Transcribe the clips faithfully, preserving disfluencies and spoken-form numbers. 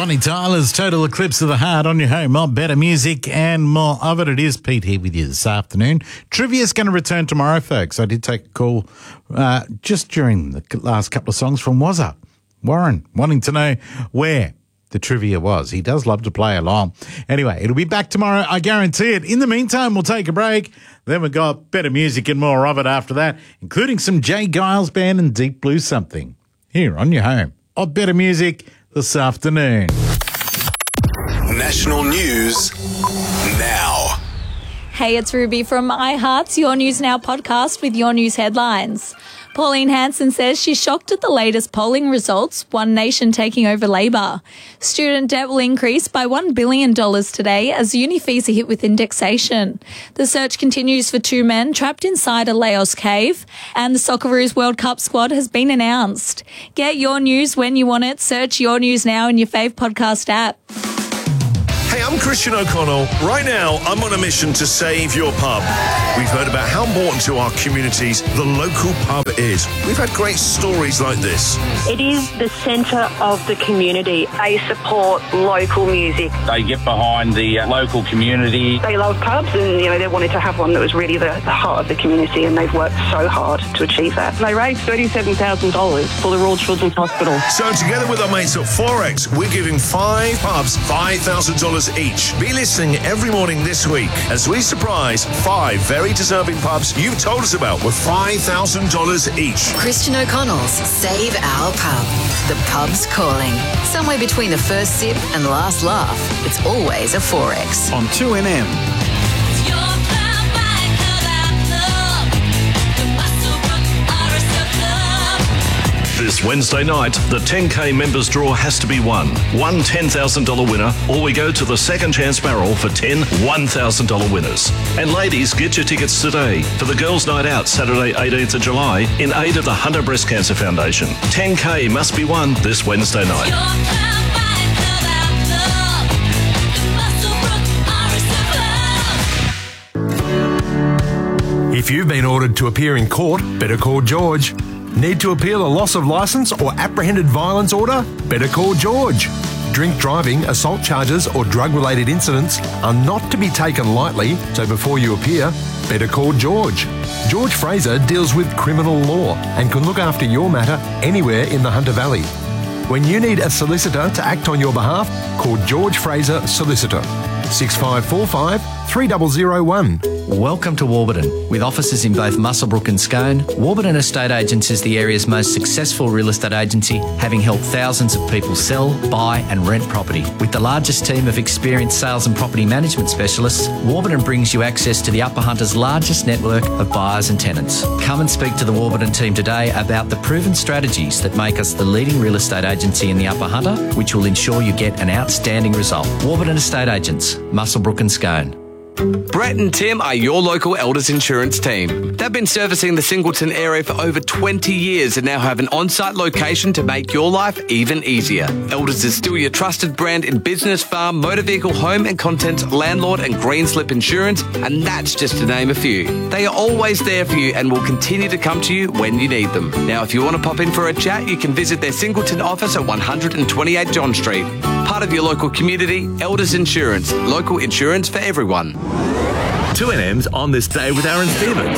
Bonnie Tyler's Total Eclipse of the Heart on your home. More better music and more of it. It is Pete here with you this afternoon. Trivia's going to return tomorrow, folks. I did take a call uh, just during the last couple of songs from Wazza. Warren, wanting to know where the trivia was. He does love to play along. Anyway, it'll be back tomorrow. I guarantee it. In the meantime, we'll take a break. Then we've got better music and more of it after that, including some Jay Giles Band and Deep Blue Something. Here on your home of better music this afternoon. National news now. Hey, it's Ruby from iHeart's Your News Now podcast with your news headlines. Pauline Hanson says she's shocked at the latest polling results, One Nation taking over Labor. Student debt will increase by one billion dollars today as uni fees are hit with indexation. The search continues for two men trapped inside a Laos cave, and the Socceroos World Cup squad has been announced. Get your news when you want it. Search Your News Now in your fave podcast app. Hey, I'm Christian O'Connell. Right now, I'm on a mission to save your pub. We've heard about how important to our communities the local pub is. We've had great stories like this. It is the centre of the community. They support local music. They get behind the uh, local community. They love pubs and, you know, they wanted to have one that was really the, the heart of the community, and they've worked so hard to achieve that. They raised thirty-seven thousand dollars for the Royal Children's Hospital. So together with our mates at Forex, we're giving five pubs five thousand dollars each. Be listening every morning this week as we surprise five very deserving pubs you've told us about with five thousand dollars each. Christian O'Connell's Save Our Pub. The pub's calling. Somewhere between the first sip and last laugh, it's always a Forex. On two N M. This Wednesday night, the ten K members draw has to be won. One ten thousand dollars winner, or we go to the second chance barrel for ten one thousand dollars winners. And ladies, get your tickets today for the Girls' Night Out Saturday eighteenth of July in aid of the Hunter Breast Cancer Foundation. ten K must be won this Wednesday night. If you've been ordered to appear in court, better call George. Need to appeal a loss of licence or apprehended violence order? Better call George. Drink driving, assault charges or drug-related incidents are not to be taken lightly, so before you appear, better call George. George Fraser deals with criminal law and can look after your matter anywhere in the Hunter Valley. When you need a solicitor to act on your behalf, call George Fraser Solicitor. six five four five, three zero zero one. Welcome to Warburton. With offices in both Muswellbrook and Scone, Warburton Estate Agents is the area's most successful real estate agency, having helped thousands of people sell, buy and rent property. With the largest team of experienced sales and property management specialists, Warburton brings you access to the Upper Hunter's largest network of buyers and tenants. Come and speak to the Warburton team today about the proven strategies that make us the leading real estate agency in the Upper Hunter, which will ensure you get an outstanding result. Warburton Estate Agents, Muswellbrook and Scone. Brett and Tim are your local Elders Insurance team. They've been servicing the Singleton area for over twenty years and now have an on-site location to make your life even easier. Elders is still your trusted brand in business, farm, motor vehicle, home and contents, landlord and green slip insurance, and that's just to name a few. They are always there for you and will continue to come to you when you need them. Now, if you want to pop in for a chat, you can visit their Singleton office at one twenty-eight John Street. Part of your local community, Elders Insurance. Local insurance for everyone. two N M's on this day with Aaron Stevens.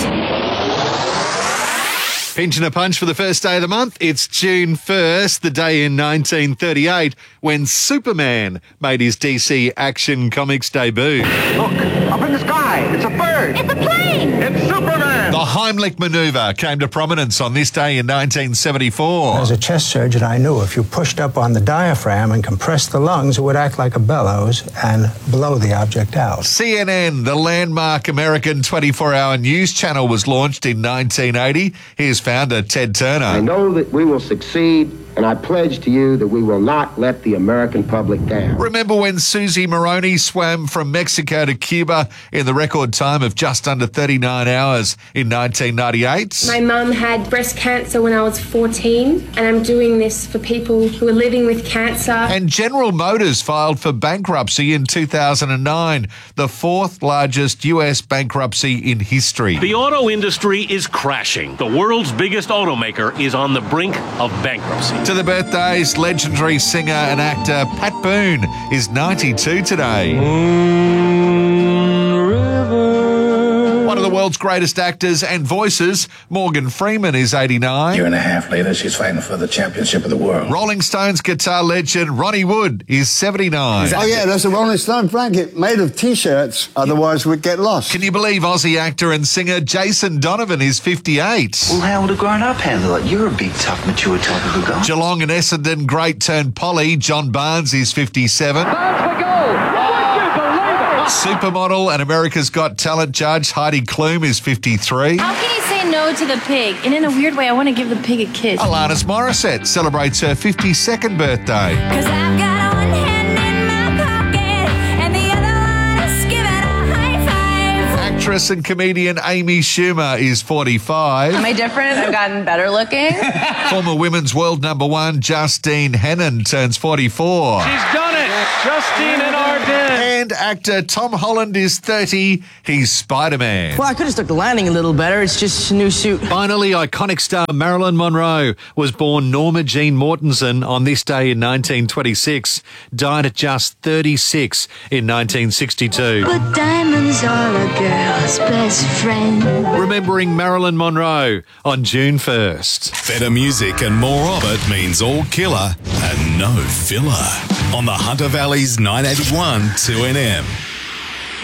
Pensioner Punch for the first day of the month. It's June first, the day in nineteen thirty-eight when Superman made his D C Action Comics debut. Look, up in the sky, it's a bird. It's a plane. It's Superman. The Heimlich manoeuvre came to prominence on this day in nineteen seventy-four. As a chest surgeon, I knew if you pushed up on the diaphragm and compressed the lungs, it would act like a bellows and blow the object out. C N N, the landmark American twenty-four hour news channel, was launched in nineteen eighty. Here's founder Ted Turner. I know that we will succeed, and I pledge to you that we will not let the American public down. Remember when Susie Moroni swam from Mexico to Cuba in the record time of just under thirty-nine hours in nineteen ninety-eight? My mum had breast cancer when I was fourteen, and I'm doing this for people who are living with cancer. And General Motors filed for bankruptcy in two thousand nine, the fourth largest U S bankruptcy in history. The auto industry is crashing. The world's biggest automaker is on the brink of bankruptcy. To the birthdays, legendary singer and actor Pat Boone is ninety-two today. One of the world's greatest actors and voices, Morgan Freeman, is eighty-nine. A year and a half later, she's fighting for the championship of the world. Rolling Stones guitar legend Ronnie Wood is seventy-nine. Oh, yeah, that's a Rolling Stone blanket made of T-shirts, otherwise we'd get lost. Can you believe Aussie actor and singer Jason Donovan is fifty-eight? Well, how would a grown-up handle it? You're a big, tough, mature type of a guy. Geelong and Essendon great turn Polly, John Barnes is fifty-seven. Barnes for goal! Would you believe it? Supermodel and America's Got Talent judge Heidi Klum is fifty-three. How can you say no to the pig? And in a weird way, I want to give the pig a kiss. Alanis Morissette celebrates her fifty-second birthday. Cause I've got one hand in my pocket and the other one is giving a high five. Actress and comedian Amy Schumer is forty-five. Am I different? I've gotten better looking. Former women's world number one Justine Henin turns forty-four. She's done it! Justine and Arden. And actor Tom Holland is thirty. He's Spider-Man. Well, I could have stuck the landing a little better. It's just a new suit. Finally, iconic star Marilyn Monroe was born Norma Jean Mortensen on this day in nineteen twenty-six. Died at just thirty-six in nineteen sixty-two. But diamonds are a girl's best friend. Remembering Marilyn Monroe on June first. Better music and more of it means all killer and no filler. On the Hunter Valley's nine eighty-one two N M.